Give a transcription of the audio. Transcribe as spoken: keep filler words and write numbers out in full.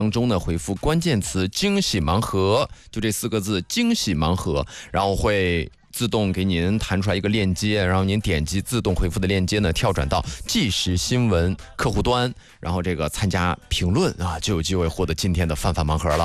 当中呢回复关键词惊喜盲盒，就这四个字惊喜盲盒，然后会自动给您弹出来一个链接，然后您点击自动回复的链接呢，跳转到即时新闻客户端，然后这个参加评论啊，就有机会获得今天的泛泛盲盒了。